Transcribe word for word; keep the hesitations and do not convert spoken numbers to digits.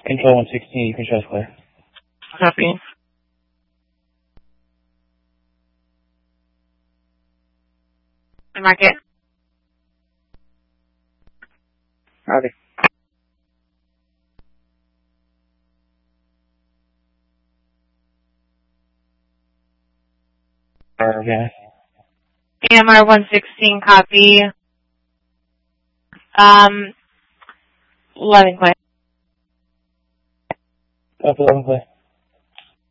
Control one sixteen, you can show us clear. Copy. Market. Copy. Okay. A M R one sixteen, copy. Um, eleven clear. Up eleven clear.